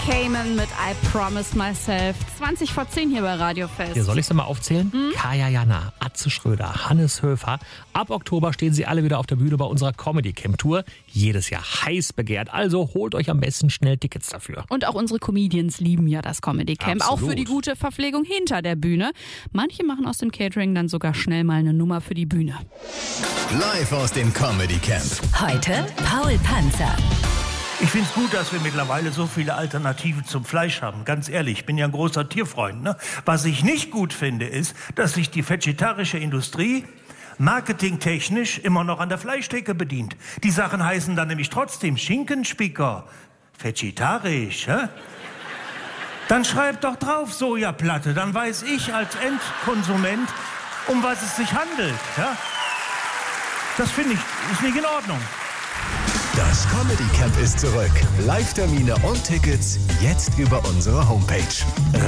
Cayman mit I Promise Myself. 20 vor 10 hier bei Radio Fest. Hier, soll ich sie mal aufzählen? Kaya Jana, Atze Schröder, Hannes Höfer. Ab Oktober stehen sie alle wieder auf der Bühne bei unserer Comedy Camp Tour. Jedes Jahr heiß begehrt. Also holt euch am besten schnell Tickets dafür. Und auch unsere Comedians lieben ja das Comedy Camp. Absolut. Auch für die gute Verpflegung hinter der Bühne. Manche machen aus dem Catering dann sogar schnell mal eine Nummer für die Bühne. Live aus dem Comedy Camp. Heute Paul Panzer. Ich finde es gut, dass wir mittlerweile so viele Alternativen zum Fleisch haben. Ganz ehrlich, ich bin ja ein großer Tierfreund. Ne? Was ich nicht gut finde, ist, dass sich die vegetarische Industrie marketingtechnisch immer noch an der Fleischtheke bedient. Die Sachen heißen dann nämlich trotzdem Schinkenspicker. Vegetarisch, hä? Dann schreibt doch drauf Sojaplatte. Dann weiß ich als Endkonsument, um was es sich handelt. Ja? Das finde ich, ist nicht in Ordnung. Das Comedy Camp ist zurück. Live-Termine und Tickets jetzt über unsere Homepage.